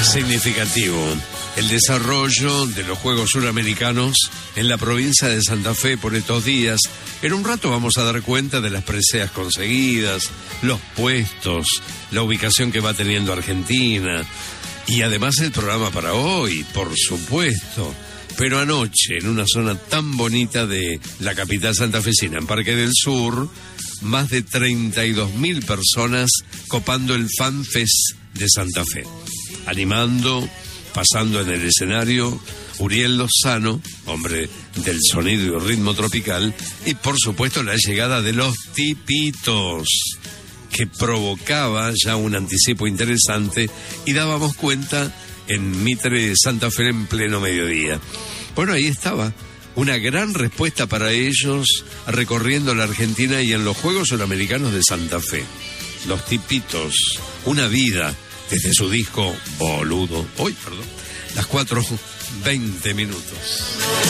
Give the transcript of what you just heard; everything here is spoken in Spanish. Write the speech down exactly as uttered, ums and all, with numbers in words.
Significativo el desarrollo de los Juegos Suramericanos en la provincia de Santa Fe por estos días. En un rato vamos a dar cuenta de las preseas conseguidas, los puestos, la ubicación que va teniendo Argentina y además el programa para hoy, por supuesto. Pero anoche, en una zona tan bonita de la capital santafesina, en Parque del Sur, más de treinta y dos mil personas copando el Fan Fest de Santa Fe. Animando, pasando en el escenario, Uriel Lozano, hombre del sonido y ritmo tropical, y por supuesto la llegada de los Tipitos, que provocaba ya un anticipo interesante y dábamos cuenta en Mitre Santa Fe en pleno mediodía. Bueno, ahí estaba, una gran respuesta para ellos recorriendo la Argentina y en los Juegos Suramericanos de Santa Fe. Los Tipitos, una vida desde su disco Boludo. Hoy, perdón, las cuatro veinte minutos.